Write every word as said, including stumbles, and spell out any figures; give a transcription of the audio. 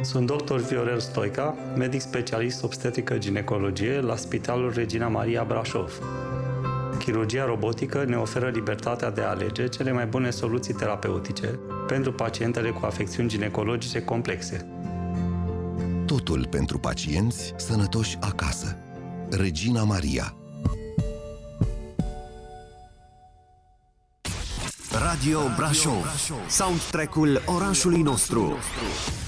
Sunt doctor Viorel Stoica, medic specialist obstetrică-ginecologie la Spitalul Regina Maria Brașov. Chirurgia robotică ne oferă libertatea de a alege cele mai bune soluții terapeutice pentru pacientele cu afecțiuni ginecologice complexe. Totul pentru pacienți sănătoși acasă. Regina Maria. Radio Brașov, soundtrack-ul orașului nostru.